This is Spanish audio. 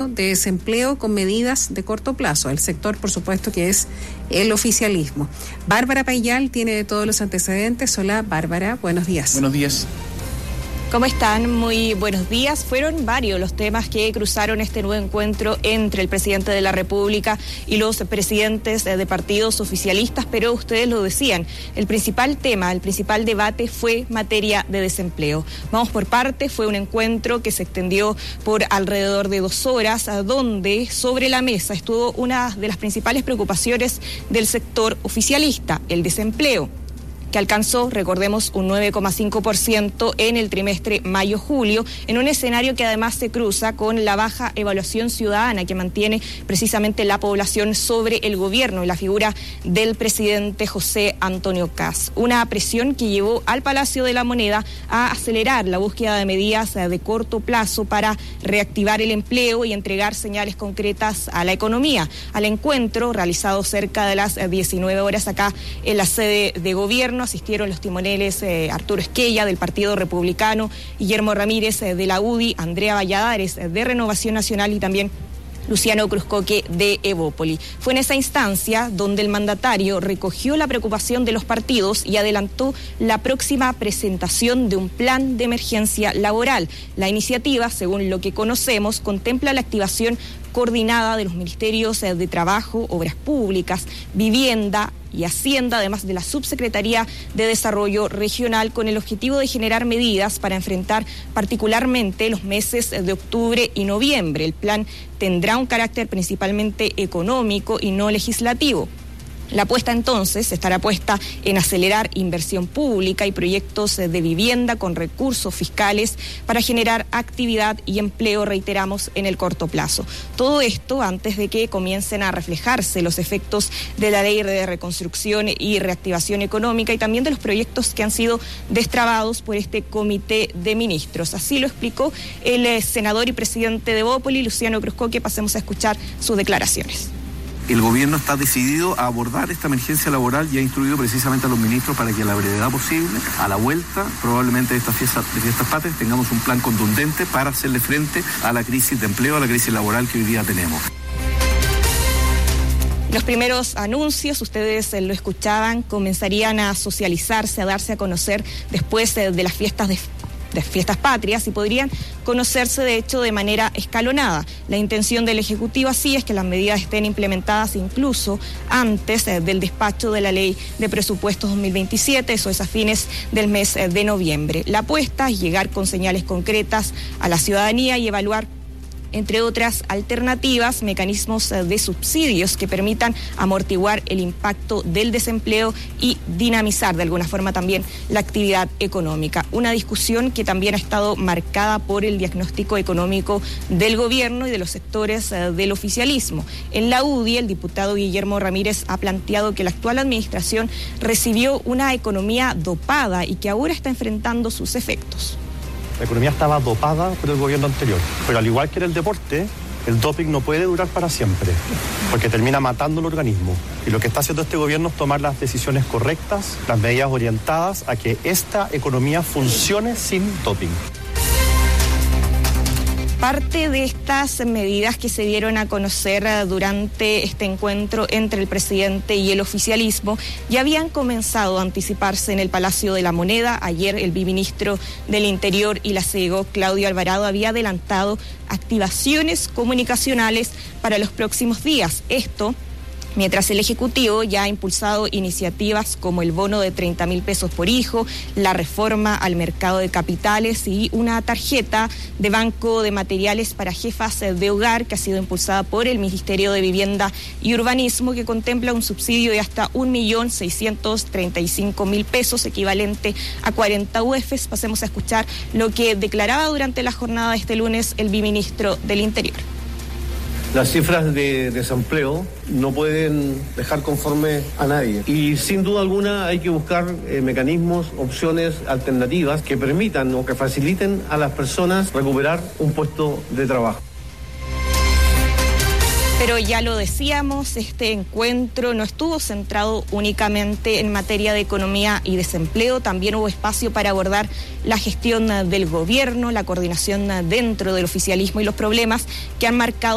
de desempleo con medidas de corto plazo. El sector, por supuesto, que es el oficialismo. Bárbara Payal tiene todos los antecedentes. Hola, Bárbara, buenos días. Buenos días. ¿Cómo están? Muy buenos días. Fueron varios los temas que cruzaron este nuevo encuentro entre el presidente de la República y los presidentes de partidos oficialistas, pero ustedes lo decían, el principal tema, el principal debate fue materia de desempleo. Vamos por parte, fue un encuentro que se extendió por alrededor de 2 horas, donde sobre la mesa estuvo una de las principales preocupaciones del sector oficialista, el desempleo, que alcanzó, recordemos, un 9,5% en el trimestre mayo-julio, en un escenario que además se cruza con la baja evaluación ciudadana que mantiene precisamente la población sobre el gobierno y la figura del presidente José Antonio Kast. Una presión que llevó al Palacio de la Moneda a acelerar la búsqueda de medidas de corto plazo para reactivar el empleo y entregar señales concretas a la economía. Al encuentro, realizado cerca de las 19 horas acá en la sede de gobierno, asistieron los timoneles Arturo Esquella del Partido Republicano, Guillermo Ramírez de la UDI, Andrea Valladares de Renovación Nacional y también Luciano Cruzcoque de Evópoli. Fue en esa instancia donde el mandatario recogió la preocupación de los partidos y adelantó la próxima presentación de un plan de emergencia laboral. La iniciativa, según lo que conocemos, contempla la activación coordinada de los ministerios de Trabajo, Obras Públicas, Vivienda y Hacienda, además de la Subsecretaría de Desarrollo Regional, con el objetivo de generar medidas para enfrentar particularmente los meses de octubre y noviembre. El plan tendrá un carácter principalmente económico y no legislativo. La apuesta entonces estará puesta en acelerar inversión pública y proyectos de vivienda con recursos fiscales para generar actividad y empleo, reiteramos, en el corto plazo. Todo esto antes de que comiencen a reflejarse los efectos de la Ley de Reconstrucción y Reactivación Económica y también de los proyectos que han sido destrabados por este comité de ministros. Así lo explicó el senador y presidente de Evópoli, Luciano Cruzcoque. Pasemos a escuchar sus declaraciones. El gobierno está decidido a abordar esta emergencia laboral y ha instruido precisamente a los ministros para que a la brevedad posible, a la vuelta probablemente de estas fiestas patrias, tengamos un plan contundente para hacerle frente a la crisis de empleo, a la crisis laboral que hoy día tenemos. Los primeros anuncios, ustedes lo escuchaban, comenzarían a socializarse, a darse a conocer después de las fiestas patrias y podrían conocerse de hecho de manera escalonada. La intención del Ejecutivo así es que las medidas estén implementadas incluso antes del despacho de la Ley de Presupuestos 2027, eso es a fines del mes de noviembre. La apuesta es llegar con señales concretas a la ciudadanía y evaluar, entre otras alternativas, mecanismos de subsidios que permitan amortiguar el impacto del desempleo y dinamizar de alguna forma también la actividad económica. Una discusión que también ha estado marcada por el diagnóstico económico del gobierno y de los sectores del oficialismo. En la UDI, el diputado Guillermo Ramírez ha planteado que la actual administración recibió una economía dopada y que ahora está enfrentando sus efectos. La economía estaba dopada por el gobierno anterior, pero al igual que en el deporte, el doping no puede durar para siempre, porque termina matando el organismo. Y lo que está haciendo este gobierno es tomar las decisiones correctas, las medidas orientadas a que esta economía funcione sin doping. Parte de estas medidas que se dieron a conocer durante este encuentro entre el presidente y el oficialismo ya habían comenzado a anticiparse en el Palacio de la Moneda. Ayer el viceministro del Interior y la CEGO, Claudio Alvarado, había adelantado activaciones comunicacionales para los próximos días. Esto mientras el Ejecutivo ya ha impulsado iniciativas como el bono de 30.000 pesos por hijo, la reforma al mercado de capitales y una tarjeta de banco de materiales para jefas de hogar que ha sido impulsada por el Ministerio de Vivienda y Urbanismo, que contempla un subsidio de hasta 1.635.000 pesos, equivalente a 40 UFs. Pasemos a escuchar lo que declaraba durante la jornada de este lunes el viceministro del Interior. Las cifras de desempleo no pueden dejar conforme a nadie y sin duda alguna hay que buscar mecanismos, opciones alternativas que permitan o que faciliten a las personas recuperar un puesto de trabajo. Pero ya lo decíamos, este encuentro no estuvo centrado únicamente en materia de economía y desempleo, también hubo espacio para abordar la gestión del gobierno, la coordinación dentro del oficialismo y los problemas que han marcado